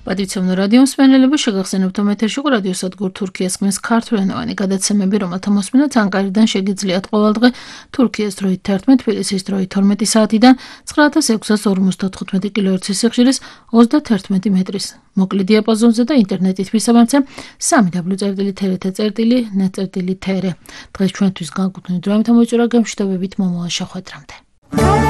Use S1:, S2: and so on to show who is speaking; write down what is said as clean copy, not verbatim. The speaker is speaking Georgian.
S1: პატრიციონო რადიო მსმენელები შეგახსენებთ რომ ეთერში იყო რადიოსადგურ თურქიას ხმის ქართულენოვანი გადაცემები, რომელთა მოსმენაც ანკარიდან შეგიძლიათ ყოველდღე თურქიის დროით 11, თბილისის დროით 12 საათიდან 9655 კილოჰერცის სიხშირის 31 მეტრის მოკლე დიაპაზონზე და ინტერნეტით ვისამართზე www.trt.net.tr. დღეს ჩვენთვის განკუთვნილ დროებთან მოიწერა, გამშვიდობებით მომავალ შეხვედრამდე.